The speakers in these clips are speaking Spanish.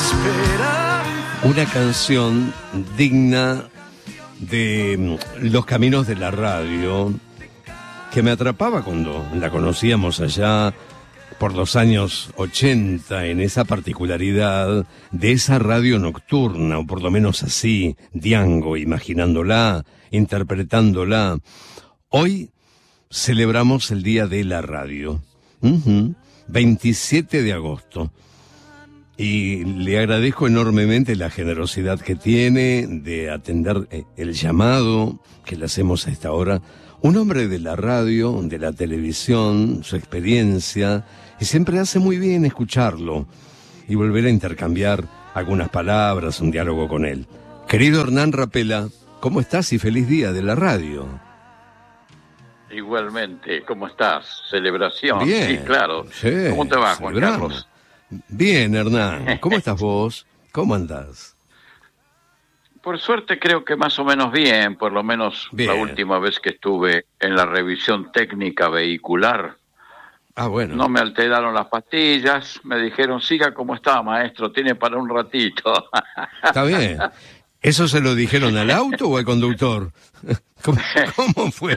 Una canción digna de los caminos de la radio que me atrapaba cuando la conocíamos allá por los años 80, en esa particularidad de esa radio nocturna, o por lo menos así, Diango, imaginándola, interpretándola. Hoy celebramos el Día de la Radio, 27 de agosto. Y le agradezco enormemente la generosidad que tiene de atender el llamado que le hacemos a esta hora. Un hombre de la radio, de la televisión, su experiencia, y siempre hace muy bien escucharlo y volver a intercambiar algunas palabras, un diálogo con él. Querido Hernán Rapela, ¿cómo estás y feliz día de la radio? Igualmente, ¿cómo estás? Celebración. Bien. Sí, claro. Sí, ¿Cómo te va, Juan celebramos. Carlos? Bien, Hernán. ¿Cómo estás vos? ¿Cómo andás? Por suerte creo que más o menos bien, por lo menos Bien. La última vez que estuve en la revisión técnica vehicular. Ah, bueno. No me alteraron las pastillas, me dijeron, siga como está, maestro, tiene para un ratito. Está bien. ¿Eso se lo dijeron al auto o al conductor? ¿Cómo fue?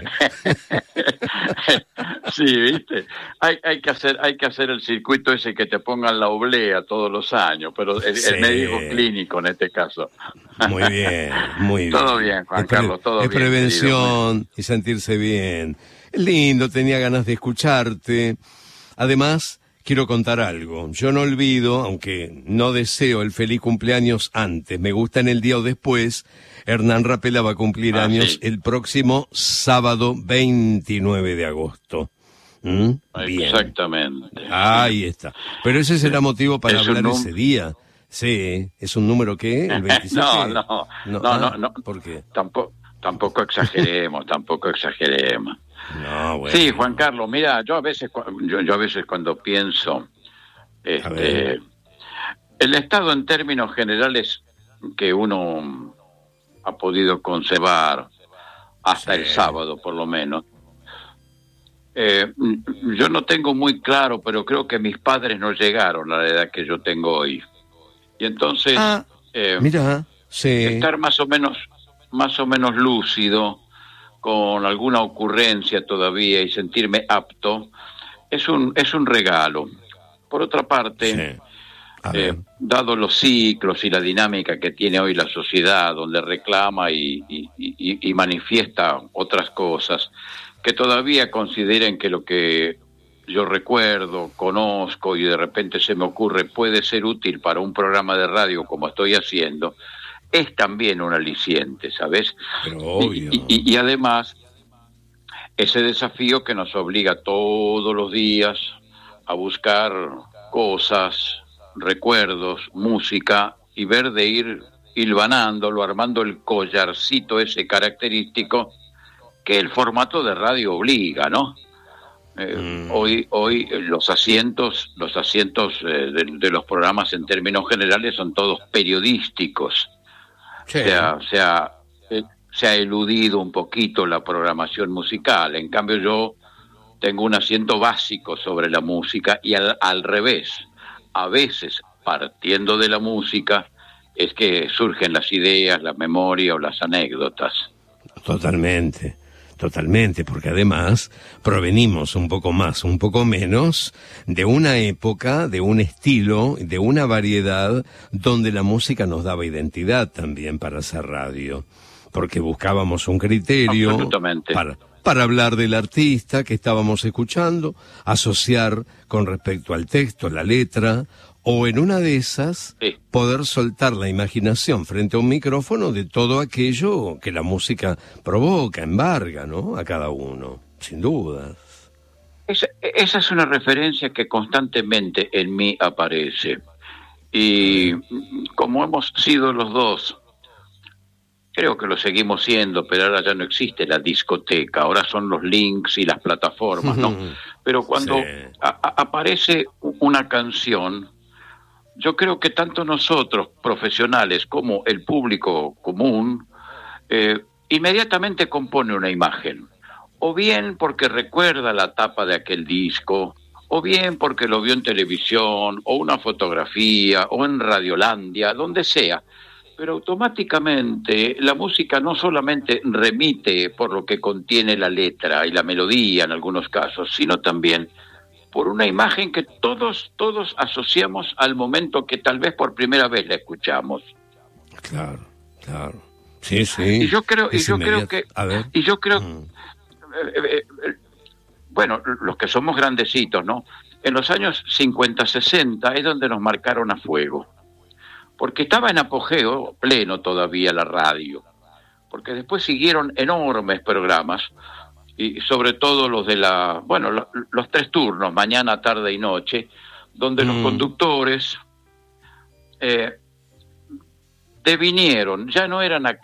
Sí, ¿viste? Hay que hacer el circuito ese que te pongan la oblea todos los años, pero el médico clínico en este caso. Muy bien, muy bien. Todo bien, Juan Carlos, todo bien. Es prevención y sentirse bien. Es lindo, tenía ganas de escucharte. Además, quiero contar algo. Yo no olvido, aunque no deseo el feliz cumpleaños antes, me gusta en el día o después. Hernán Rapela va a cumplir años el próximo sábado 29 de agosto. Bien. Exactamente. Ahí está. Pero ese será motivo para hablar ese día. Sí, ¿es un número qué? ¿El 27? No. ¿Por qué? Tampoco exageremos, tampoco exageremos. No, bueno. Sí, Juan Carlos, mira, yo a veces cuando pienso, el estado en términos generales que uno ha podido conservar hasta el sábado, por lo menos, yo no tengo muy claro, pero creo que mis padres no llegaron a la edad que yo tengo hoy. Y entonces, mira, sí. Estar más o menos lúcido, con alguna ocurrencia todavía y sentirme apto, es un regalo. Por otra parte, dado los ciclos y la dinámica que tiene hoy la sociedad, donde reclama y manifiesta otras cosas, que todavía consideren que lo que yo recuerdo, conozco y de repente se me ocurre puede ser útil para un programa de radio como estoy haciendo, es también un aliciente, ¿sabes? Pero obvio. Y además, ese desafío que nos obliga todos los días a buscar cosas, recuerdos, música, y ver de ir hilvanándolo, armando el collarcito ese característico que el formato de radio obliga, ¿no? Hoy los asientos de los programas en términos generales son todos periodísticos. Sí. Se ha eludido un poquito la programación musical. En cambio, yo tengo un asiento básico sobre la música y al revés. A veces, partiendo de la música, es que surgen las ideas, la memoria o las anécdotas. Totalmente, porque además provenimos un poco más, un poco menos de una época, de un estilo, de una variedad donde la música nos daba identidad también para hacer radio, porque buscábamos un criterio para hablar del artista que estábamos escuchando, asociar con respecto al texto, la letra, o en una de esas poder soltar la imaginación frente a un micrófono de todo aquello que la música provoca, embarga, ¿no? A cada uno, sin dudas. Esa es una referencia que constantemente en mí aparece. Y como hemos sido los dos, creo que lo seguimos siendo, pero ahora ya no existe la discoteca, ahora son los links y las plataformas, ¿no? Pero cuando aparece una canción, yo creo que tanto nosotros, profesionales, como el público común, inmediatamente compone una imagen. O bien porque recuerda la tapa de aquel disco, o bien porque lo vio en televisión, o una fotografía, o en Radiolandia, donde sea. Pero automáticamente la música no solamente remite por lo que contiene la letra y la melodía en algunos casos, sino también por una imagen que todos asociamos al momento que tal vez por primera vez la escuchamos. Claro, claro. Sí. Y yo creo que, bueno, los que somos grandecitos, ¿no? En los años 50, 60 es donde nos marcaron a fuego. Porque estaba en apogeo pleno todavía la radio. Porque después siguieron enormes programas, y sobre todo los de los 3 turnos, mañana, tarde y noche, donde los conductores devinieron, ya no eran